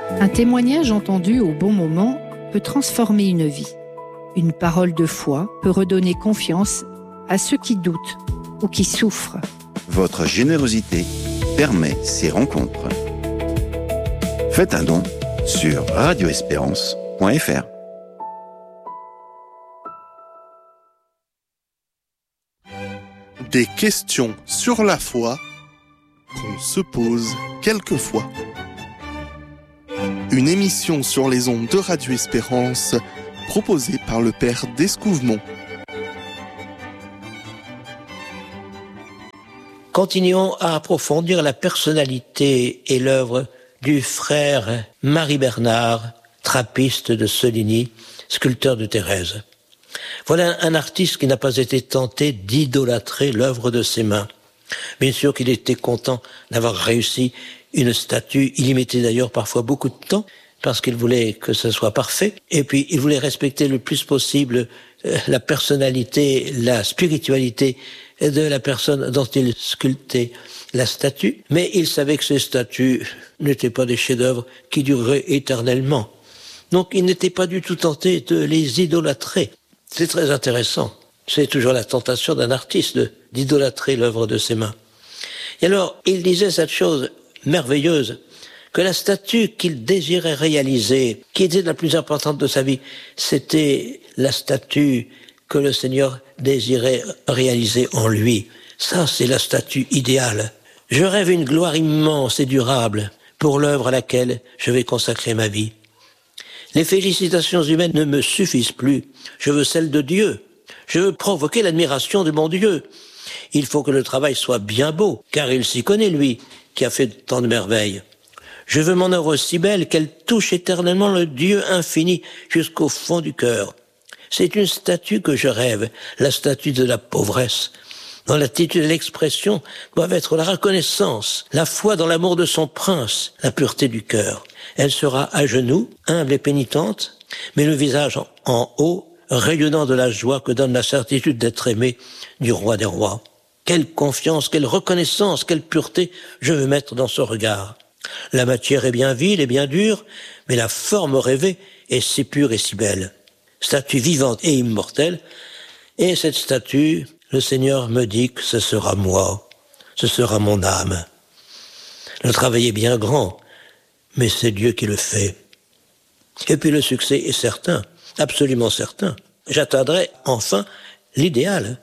Un témoignage entendu au bon moment peut transformer une vie. Une parole de foi peut redonner confiance à ceux qui doutent ou qui souffrent. Votre générosité permet ces rencontres. Faites un don sur radioespérance.fr. Des questions sur la foi qu'on se pose quelquefois. Une émission sur les ondes de Radio Espérance proposée par le Père d'Escouvemont. Continuons à approfondir la personnalité et l'œuvre du frère Marie Bernard, trappiste de Soligny, sculpteur de Thérèse. Voilà un artiste qui n'a pas été tenté d'idolâtrer l'œuvre de ses mains. Bien sûr qu'il était content d'avoir réussi une statue. Il y mettait d'ailleurs parfois beaucoup de temps parce qu'il voulait que ce soit parfait. Et puis il voulait respecter le plus possible la personnalité, la spiritualité de la personne dont il sculptait la statue. Mais il savait que ces statues n'étaient pas des chefs-d'œuvre qui dureraient éternellement. Donc il n'était pas du tout tenté de les idolâtrer. C'est très intéressant. C'est toujours la tentation d'un artiste d'idolâtrer l'œuvre de ses mains. Et alors, il disait cette chose merveilleuse, que la statue qu'il désirait réaliser, qui était la plus importante de sa vie, c'était la statue que le Seigneur désirait réaliser en lui. Ça, c'est la statue idéale. Je rêve une gloire immense et durable pour l'œuvre à laquelle je vais consacrer ma vie. Les félicitations humaines ne me suffisent plus. Je veux celle de Dieu. Je veux provoquer l'admiration de mon Dieu. Il faut que le travail soit bien beau, car il s'y connaît, lui, qui a fait tant de merveilles. Je veux mon œuvre si belle qu'elle touche éternellement le Dieu infini jusqu'au fond du cœur. C'est une statue que je rêve, la statue de la pauvresse, dont l'attitude et l'expression doivent être la reconnaissance, la foi dans l'amour de son prince, la pureté du cœur. Elle sera à genoux, humble et pénitente, mais le visage en haut, rayonnant de la joie que donne la certitude d'être aimé du roi des rois. Quelle confiance, quelle reconnaissance, quelle pureté je veux mettre dans ce regard. La matière est bien vile et bien dure, mais la forme rêvée est si pure et si belle. Statue vivante et immortelle, et cette statue, le Seigneur me dit que ce sera moi, ce sera mon âme. Le travail est bien grand, mais c'est Dieu qui le fait. Et puis le succès est certain, absolument certain. J'atteindrai enfin l'idéal.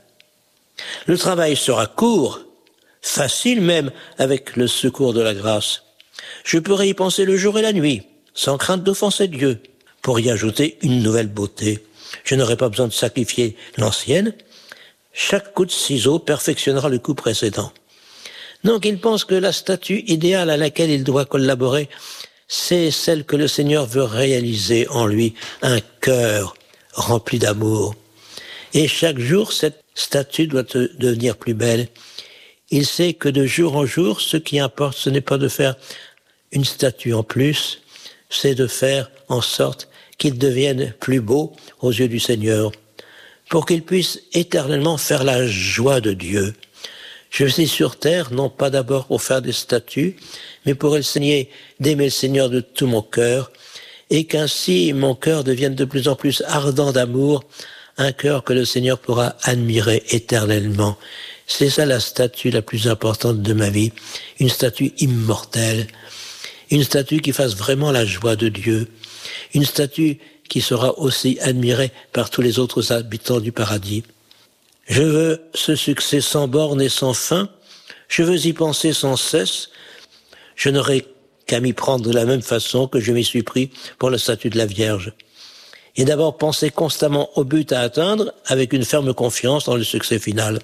Le travail sera court, facile même avec le secours de la grâce. Je pourrai y penser le jour et la nuit, sans crainte d'offenser Dieu, pour y ajouter une nouvelle beauté. Je n'aurai pas besoin de sacrifier l'ancienne. Chaque coup de ciseau perfectionnera le coup précédent. Donc il pense que la statue idéale à laquelle il doit collaborer, c'est celle que le Seigneur veut réaliser en lui, un cœur rempli d'amour. Et chaque jour, cette statue doit devenir plus belle. Il sait que de jour en jour, ce qui importe, ce n'est pas de faire une statue en plus, c'est de faire en sorte qu'il devienne plus beau aux yeux du Seigneur, pour qu'il puisse éternellement faire la joie de Dieu. Je suis sur terre, non pas d'abord pour faire des statues, mais pour enseigner d'aimer le Seigneur de tout mon cœur, et qu'ainsi mon cœur devienne de plus en plus ardent d'amour, un cœur que le Seigneur pourra admirer éternellement. C'est ça la statue la plus importante de ma vie, une statue immortelle, une statue qui fasse vraiment la joie de Dieu, une statue qui sera aussi admirée par tous les autres habitants du paradis. Je veux ce succès sans borne et sans fin, je veux y penser sans cesse, je n'aurai qu'à m'y prendre de la même façon que je m'y suis pris pour la statue de la Vierge. Et d'abord penser constamment au but à atteindre avec une ferme confiance dans le succès final.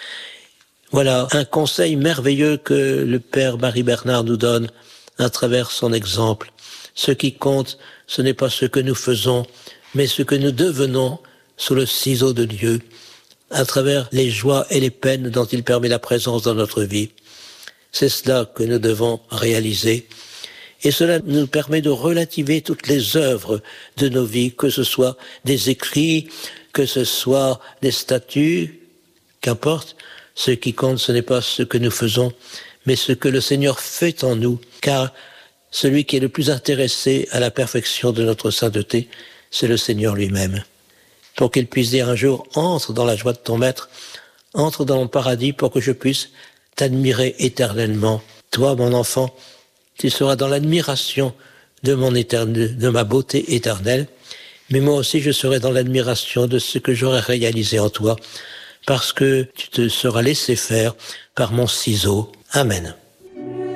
Voilà un conseil merveilleux que le Père Marie Bernard nous donne à travers son exemple. Ce qui compte, ce n'est pas ce que nous faisons, mais ce que nous devenons sous le ciseau de Dieu, à travers les joies et les peines dont il permet la présence dans notre vie. C'est cela que nous devons réaliser. Et cela nous permet de relativer toutes les œuvres de nos vies, que ce soit des écrits, que ce soit des statues, qu'importe. Ce qui compte, ce n'est pas ce que nous faisons, mais ce que le Seigneur fait en nous, car celui qui est le plus intéressé à la perfection de notre sainteté, c'est le Seigneur lui-même. Pour qu'il puisse dire un jour, entre dans la joie de ton maître, entre dans mon paradis pour que je puisse t'admirer éternellement. Toi, mon enfant, tu seras dans l'admiration de ma beauté éternelle, mais moi aussi je serai dans l'admiration de ce que j'aurai réalisé en toi, parce que tu te seras laissé faire par mon ciseau. Amen.